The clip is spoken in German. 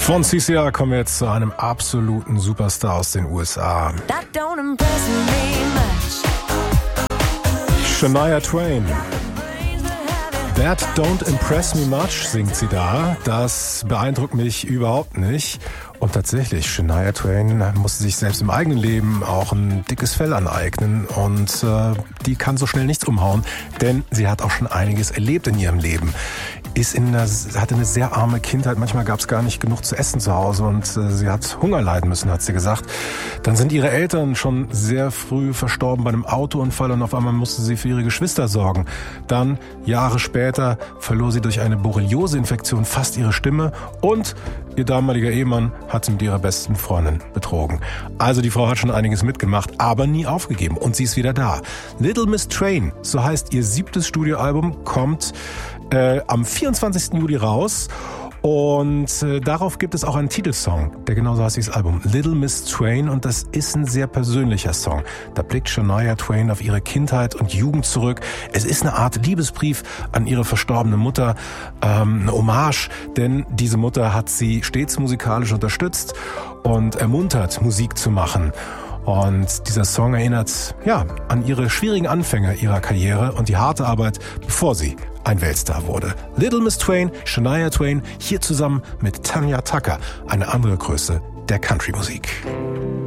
Von CCR kommen wir jetzt zu einem absoluten Superstar aus den USA. Shania Twain. That don't impress me much, singt sie da. Das beeindruckt mich überhaupt nicht. Und tatsächlich, Shania Twain musste sich selbst im eigenen Leben auch ein dickes Fell aneignen. Und die kann so schnell nichts umhauen, denn sie hat auch schon einiges erlebt in ihrem Leben. Hatte eine sehr arme Kindheit, manchmal gab es gar nicht genug zu essen zu Hause und sie hat Hunger leiden müssen, hat sie gesagt. Dann sind ihre Eltern schon sehr früh verstorben bei einem Autounfall und auf einmal musste sie für ihre Geschwister sorgen. Dann, Jahre später, verlor sie durch eine Borreliose-Infektion fast ihre Stimme und ihr damaliger Ehemann hat sie mit ihrer besten Freundin betrogen. Also die Frau hat schon einiges mitgemacht, aber nie aufgegeben und sie ist wieder da. Little Miss Train, so heißt ihr 7. Studioalbum, kommt am 24. Juli raus und darauf gibt es auch einen Titelsong, der genauso heißt wie das Album, Little Miss Train, und das ist ein sehr persönlicher Song. Da blickt Shania Twain auf ihre Kindheit und Jugend zurück. Es ist eine Art Liebesbrief an ihre verstorbene Mutter, eine Hommage, denn diese Mutter hat sie stets musikalisch unterstützt und ermuntert, Musik zu machen. Und dieser Song erinnert an ihre schwierigen Anfänge ihrer Karriere und die harte Arbeit, bevor sie ein Weltstar wurde. Little Miss Twain, Shania Twain, hier zusammen mit Tanya Tucker, eine andere Größe der Country-Musik.